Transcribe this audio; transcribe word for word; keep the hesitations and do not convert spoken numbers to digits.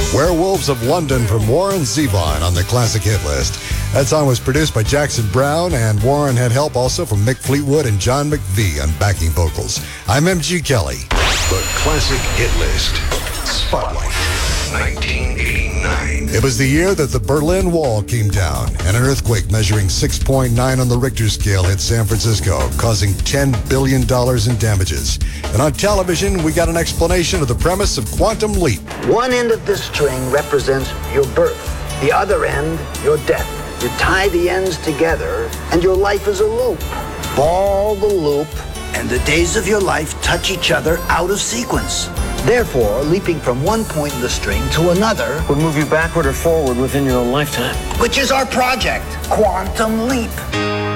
Werewolves of London from Warren Zevon on the classic hit list. That song was produced by Jackson Browne, and Warren had help also from Mick Fleetwood and John McVie on backing vocals. I'm M G Kelly. The classic hit list. Spotlight, nineteen eighty-nine. It was the year that the Berlin Wall came down, and an earthquake measuring six point nine on the Richter scale hit San Francisco, causing ten billion dollars in damages. And on television, we got an explanation of the premise of Quantum Leap. One end of this string represents your birth, the other end, your death. You tie the ends together, and your life is a loop. Ball the loop, and the days of your life touch each other out of sequence. Therefore, leaping from one point in the string to another would move you backward or forward within your own lifetime. which is our project, Quantum Leap.